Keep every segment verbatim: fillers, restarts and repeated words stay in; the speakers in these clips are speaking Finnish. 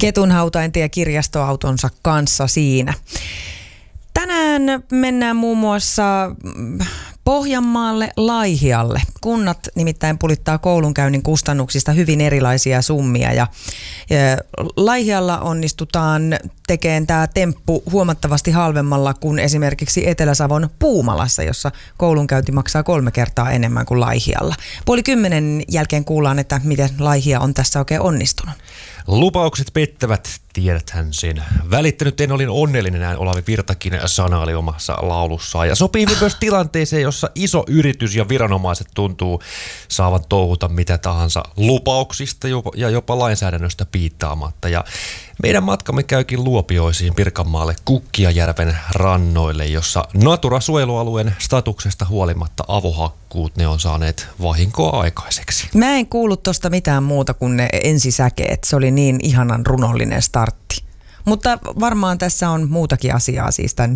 ketunhautaintie kirjastoautonsa kanssa siinä. Tänään mennään muun muassa Pohjanmaalle, Laihialle. Kunnat nimittäin pulittaa koulunkäynnin kustannuksista hyvin erilaisia summia ja, ja Laihialla onnistutaan tekemään tämä temppu huomattavasti halvemmalla kuin esimerkiksi Etelä-Savon Puumalassa, jossa koulunkäynti maksaa kolme kertaa enemmän kuin Laihialla. Puoli kymmenen jälkeen kuullaan, että miten Laihia on tässä oikein onnistunut. Lupaukset pettävät, tiedäthän sen. Välittänyt en olin onnellinen, näin Olavi Virtakin sanaili omassa laulussaan. Ja sopii myös tilanteeseen, jossa iso yritys ja viranomaiset tuntuu saavan touhuta mitä tahansa lupauksista ja jopa lainsäädännöstä piittaamatta. Ja meidän matkamme käykin Luopioisiin Pirkanmaalle Kukkijajärven rannoille, jossa Natura-suojelualueen statuksesta huolimatta avohakkuut ne on saaneet vahinkoa aikaiseksi. Mä en kuullut tosta mitään muuta kuin ne ensisäkeet. Se oli niin ihanan runollinen startti. Mutta varmaan tässä on muutakin asiaa siis tämän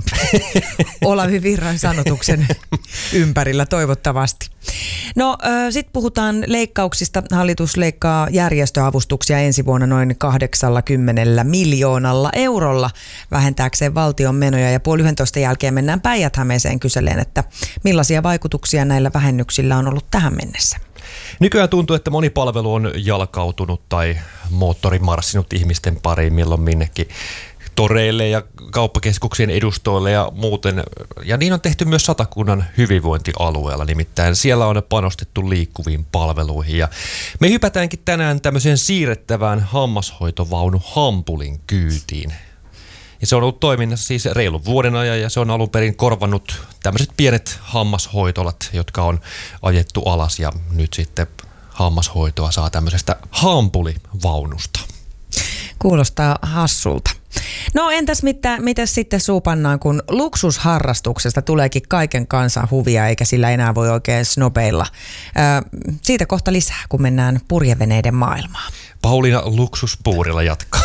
Olavi Virran sanotuksen ympärillä toivottavasti. No sitten puhutaan leikkauksista. Hallitus leikkaa järjestöavustuksia ensi vuonna noin kahdeksankymmentä miljoonalla eurolla vähentääkseen valtion menoja. Ja puoli yhdentoista jälkeen mennään Päijät-Hämeeseen kyseleen, että millaisia vaikutuksia näillä vähennyksillä on ollut tähän mennessä. Nykyään tuntuu, että moni palvelu on jalkautunut tai moottori marssinut ihmisten pariin milloin minnekin toreille ja kauppakeskuksien edustoille ja muuten. Ja niin on tehty myös Satakunnan hyvinvointialueella, nimittäin siellä on panostettu liikkuviin palveluihin. Ja me hypätäänkin tänään tämmöiseen siirrettävään hammashoitovaunu Hampulin kyytiin. Ja se on ollut toiminnassa siis reilun vuoden ajan ja se on alun perin korvannut tämmöiset pienet hammashoitolat, jotka on ajettu alas ja nyt sitten hammashoitoa saa tämmöisestä hampulivaunusta. Kuulostaa hassulta. No entäs mitä, mitäs sitten suupannaan, kun luksusharrastuksesta tuleekin kaiken kansan huvia eikä sillä enää voi oikein snobeilla. Ö, siitä kohta lisää, kun mennään purjeveneiden maailmaan. Pauliina luksuspuurilla jatkaa.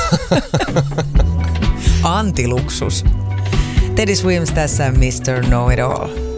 Antiluksus. Teddy Swims tässä mister Know It All.